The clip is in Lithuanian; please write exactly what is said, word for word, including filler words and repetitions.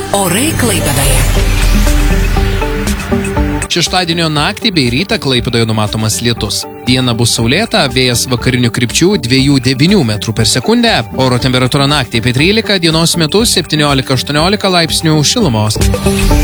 Orai Klaipėdoje. Šeštadienio naktį bei rytą Klaipėdoje numatomas lietus. Diena bus saulėta, vėjas vakarinių krypčių dviejų devynių metrų per sekundę, oro temperatūra naktį apie trylika, dienos metu septyniolika aštuoniolika laipsnių šilumos.